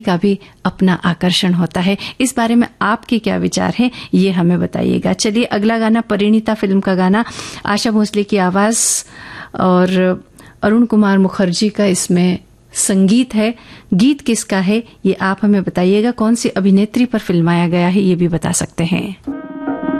का भी अपना आकर्षण होता है। इस बारे में आपके क्या विचार हैं, ये हमें बताइएगा। चलिए अगला गाना परिणीता फिल्म का गाना, आशा भोसले की आवाज और अरुण कुमार मुखर्जी का इसमें संगीत है। गीत किसका है ये आप हमें बताइएगा, कौन सी अभिनेत्री पर फिल्माया गया है ये भी बता सकते हैं।